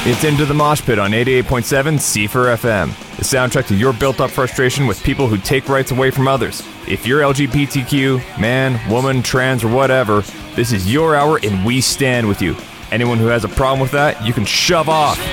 It's Into the Mosh Pit on 88.7 C4 FM, the soundtrack to your built-up frustration with people who take rights away from others. If you're LGBTQ, man, woman, trans, or whatever, this is your hour and we stand with you. Anyone who has a problem with that, you can shove off.